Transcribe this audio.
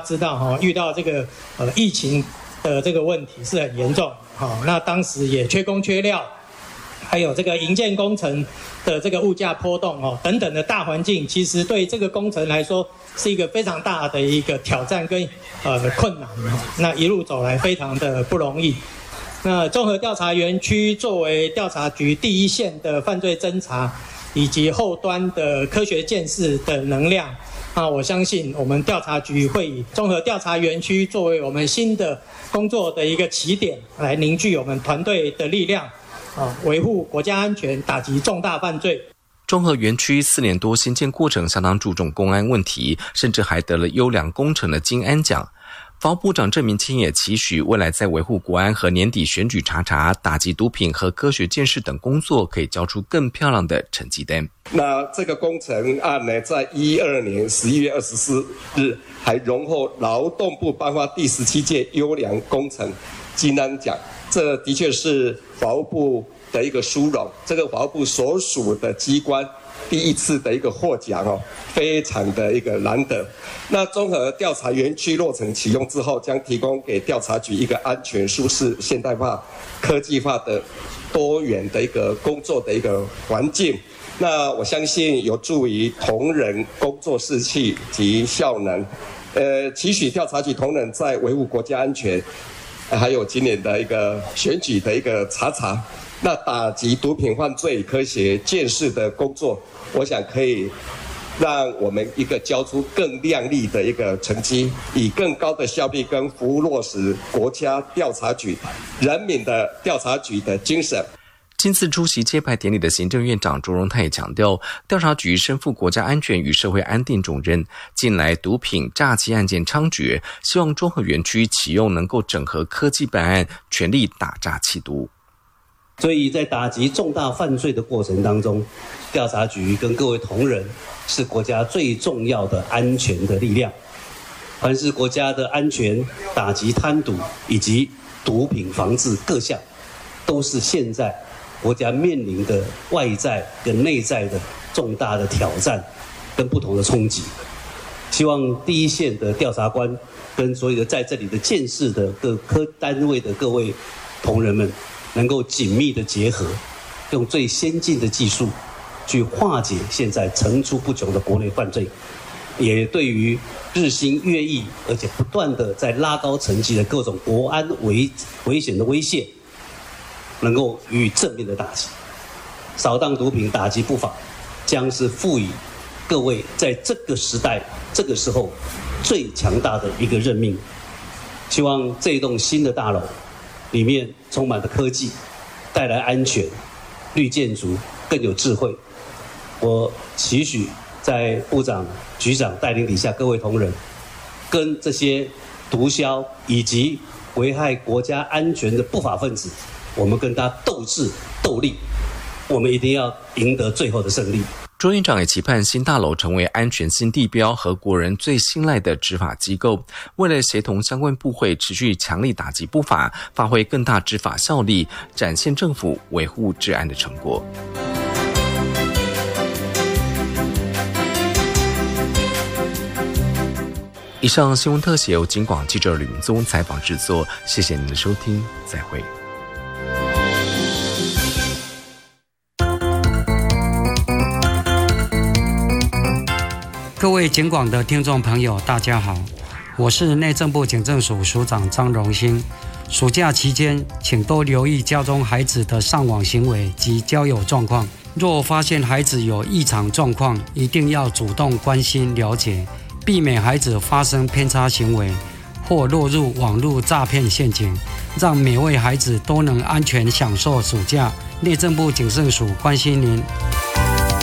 知道遇到这个疫情的这个问题是很严重，那当时也缺工缺料，还有这个营建工程的这个物价波动等等的大环境，其实对这个工程来说是一个非常大的一个挑战跟困难，那一路走来非常的不容易。那综合调查园区作为调查局第一线的犯罪侦查以及后端的科学鉴识的能量，我相信我们调查局会以综合调查园区作为我们新的工作的一个起点，来凝聚我们团队的力量，维护国家安全，打击重大犯罪。 中和园区4年多新建过程相当注重公安问题，甚至还得了优良工程的金安奖。防务部长郑明清也期许未来在维护国安和年底选举查、打击毒品和科学鉴识等工作可以交出更漂亮的成绩单。 那这个工程案呢，在2012年11月24日还荣获劳动部颁发第17届优良工程金安奖，这的确是法务部的一个殊荣，这个法务部所属的机关第一次的一个获奖非常的一个难得。那综合调查园区落成启用之后，将提供给调查局一个安全、舒适、现代化、科技化的多元的一个工作的一个环境。那我相信有助于同仁工作士气及效能。期许调查局同仁在维护国家安全，还有今年的一个选举的一个查，那打击毒品犯罪、科学鉴识的工作，我想可以让我们一个交出更亮丽的一个成绩，以更高的效率跟服务落实国家调查局、人民的调查局的精神。 今次出席揭牌典礼的行政院长卓荣泰也强调，调查局身负国家安全与社会安定重任，近来毒品诈欺案件猖獗，希望中和园区启用能够整合科技办案，全力打诈缉毒。 所以在打击重大犯罪的过程当中，调查局跟各位同仁是国家最重要的安全的力量。凡是国家的安全、打击贪渎以及毒品防治各项，都是现在国家面临的外在跟内在的重大的挑战跟不同的冲击。希望第一线的调查官跟所有的在这里的建识的各科单位的各位同仁们，能够紧密的结合，用最先进的技术去化解现在层出不穷的国内犯罪，也对于日新月异而且不断的在拉高层级的各种国安危险的威胁，能够予以正面的打击。扫荡毒品、打击不法，将是赋予各位在这个时代、这个时候最强大的一个任命。希望这一栋新的大楼里面充满了科技，带来安全，绿建筑更有智慧。我期许在部长、局长带领底下各位同仁，跟这些毒枭以及危害国家安全的不法分子，我们跟他斗智斗力，我们一定要赢得最后的胜利。 卓院长也期盼新大楼成为安全新地标和国人最信赖的执法机构，为了协同相关部会持续强力打击不法，发挥更大执法效力，展现政府维护治安的成果。以上新闻特写由警广记者吕明宗采访制作，谢谢您的收听，再会。 各位警广的听众朋友，大家好，我是内政部警政署署长张荣兴。暑假期间，请多留意家中孩子的上网行为及交友状况。若发现孩子有异常状况，一定要主动关心了解，避免孩子发生偏差行为或落入网络诈骗陷阱，让每位孩子都能安全享受暑假。内政部警政署关心您。